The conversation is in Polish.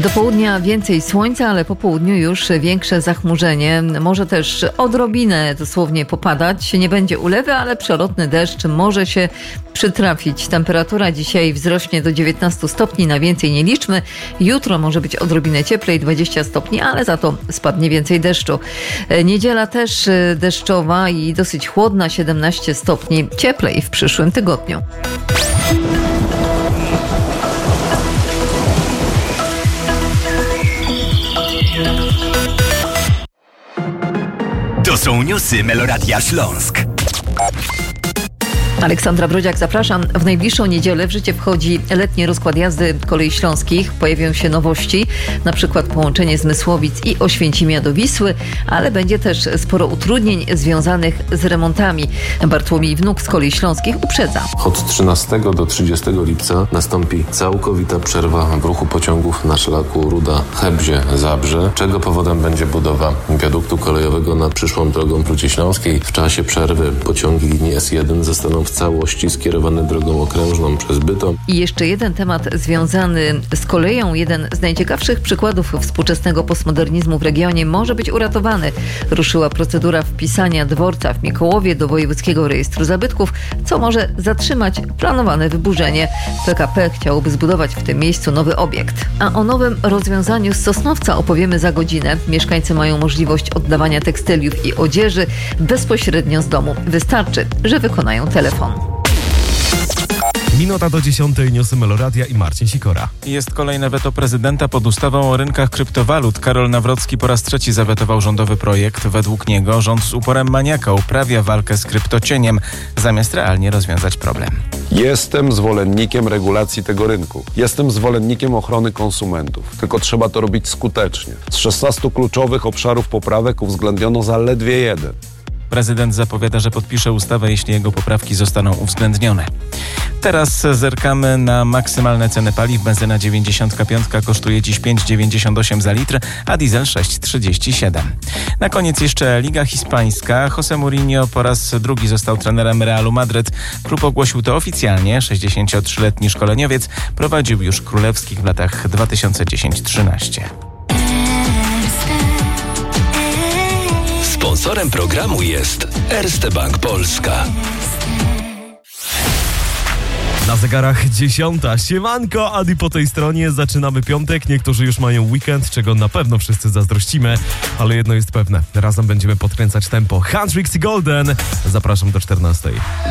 Do południa więcej słońca, ale po południu już większe zachmurzenie. Może też odrobinę dosłownie popadać. Nie będzie ulewy, ale przelotny deszcz może się przytrafić. Temperatura dzisiaj wzrośnie do 19 stopni, na więcej nie liczmy. Jutro może być odrobinę cieplej, 20 stopni, ale za to spadnie więcej deszczu. Niedziela też deszczowa i dosyć chłodna, 17 stopni. Cieplej w przyszłym tygodniu. To są newsy Meloradia Śląsk. Aleksandra Brodziak, zapraszam. W najbliższą niedzielę w życie wchodzi letni rozkład jazdy kolei śląskich. Pojawią się nowości, na przykład połączenie z Mysłowic i Oświęcimia do Wisły, ale będzie też sporo utrudnień związanych z remontami. Bartłomiej Wnuk z kolei śląskich uprzedza. Od 13 do 30 lipca nastąpi całkowita przerwa w ruchu pociągów na szlaku Ruda-Hebzie-Zabrze, czego powodem będzie budowa wiaduktu kolejowego nad przyszłą drogą Pruci Śląskiej. W czasie przerwy pociągi linii S1 zostaną w całości skierowane drogą okrężną przez Bytom. I jeszcze jeden temat związany z koleją. Jeden z najciekawszych przykładów współczesnego postmodernizmu w regionie może być uratowany. Ruszyła procedura wpisania dworca w Mikołowie do Wojewódzkiego Rejestru Zabytków, co może zatrzymać planowane wyburzenie. PKP chciałoby zbudować w tym miejscu nowy obiekt. A o nowym rozwiązaniu z Sosnowca opowiemy za godzinę. Mieszkańcy mają możliwość oddawania tekstyliów i odzieży bezpośrednio z domu. Wystarczy, że wykonają telefon. Minuta do 10, newsy Meloradia i Marcin Sikora. Jest kolejne weto prezydenta pod ustawą o rynkach kryptowalut. Karol Nawrocki po raz trzeci zawetował rządowy projekt. Według niego rząd z uporem maniaka uprawia walkę z kryptocieniem, zamiast realnie rozwiązać problem. Jestem zwolennikiem regulacji tego rynku. Jestem zwolennikiem ochrony konsumentów. Tylko trzeba to robić skutecznie. Z 16 kluczowych obszarów poprawek uwzględniono zaledwie jeden. Prezydent zapowiada, że podpisze ustawę, jeśli jego poprawki zostaną uwzględnione. Teraz zerkamy na maksymalne ceny paliw. Benzyna 95 kosztuje dziś 5,98 za litr, a diesel 6,37. Na koniec jeszcze Liga Hiszpańska. José Mourinho po raz drugi został trenerem Realu Madryt. Klub ogłosił to oficjalnie. 63-letni szkoleniowiec prowadził już królewskich w latach 2010-13. Sponsorem programu jest Erste Bank Polska. Na zegarach 10. Siemanko, Adi po tej stronie. Zaczynamy piątek. Niektórzy już mają weekend, czego na pewno wszyscy zazdrościmy. Ale jedno jest pewne. Razem będziemy podkręcać tempo. Hendrix i Golden. Zapraszam do 14.